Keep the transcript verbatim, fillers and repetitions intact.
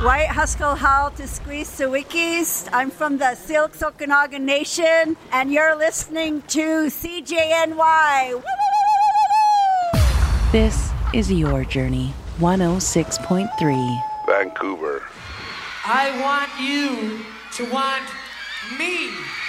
White Haskell Hall to Squeeze Sawikis. I'm from the Silks Okanagan Nation, and you're listening to C J N Y. This is Your Journey, one oh six point three. Vancouver. I want you to want me.